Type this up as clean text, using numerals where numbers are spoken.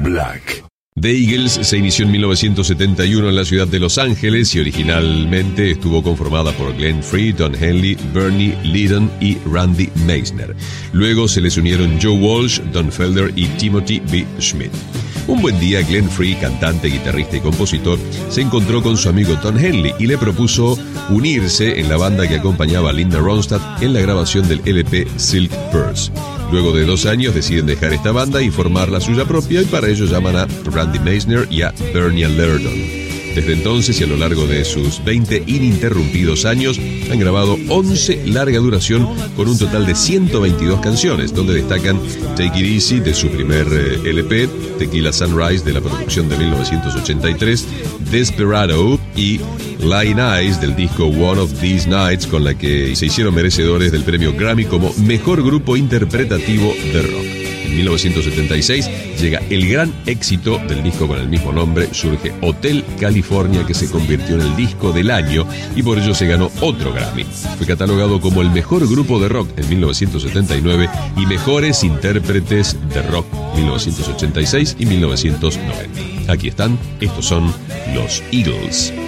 Black. The Eagles se inició en 1971 en la ciudad de Los Ángeles y originalmente estuvo conformada por Glenn Frey, Don Henley, Bernie Leadon y Randy Meisner. Luego se les unieron Joe Walsh, Don Felder y Timothy B. Schmidt. Un buen día, Glenn Frey, cantante, guitarrista y compositor, se encontró con su amigo Don Henley y le propuso unirse en la banda que acompañaba a Linda Ronstadt en la grabación del LP Silk Purse. Luego de 2 años deciden dejar esta banda y formar la suya propia, y para ello llaman a Randy Meisner y a Bernie Leadon. Desde entonces y a lo largo de sus 20 ininterrumpidos años han grabado 11 larga duración con un total de 122 canciones, donde destacan Take It Easy de su primer LP, Tequila Sunrise de la producción de 1983, Desperado y Lying Eyes del disco One of These Nights, con la que se hicieron merecedores del premio Grammy como Mejor Grupo Interpretativo de Rock. En 1976 llega el gran éxito del disco con el mismo nombre, surge Hotel California, que se convirtió en el disco del año y por ello se ganó otro Grammy. Fue catalogado como el mejor grupo de rock en 1979 y mejores intérpretes de rock 1986 y 1990. Aquí están, estos son los Eagles.